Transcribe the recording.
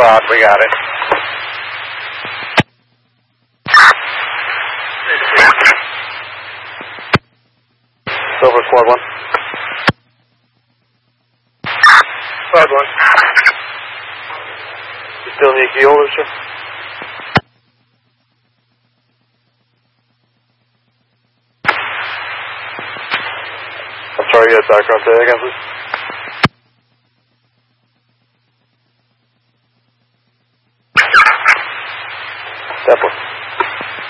Cloud, we got it. Silver Squad 1. Squad 1. You still need fuel, sir? I'm sorry, you had background today again, please?